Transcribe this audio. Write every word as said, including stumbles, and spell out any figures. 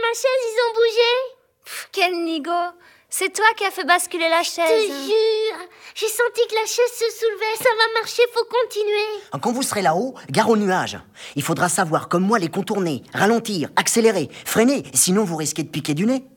ma chaise, ils ont bougé. Pff, quel nigo. C'est toi qui as fait basculer la chaise. Je te jure, j'ai senti que la chaise se soulevait. Ça va marcher, faut continuer. Quand vous serez là-haut, gare aux nuages. Il faudra savoir, comme moi, les contourner, ralentir, accélérer, freiner, sinon vous risquez de piquer du nez.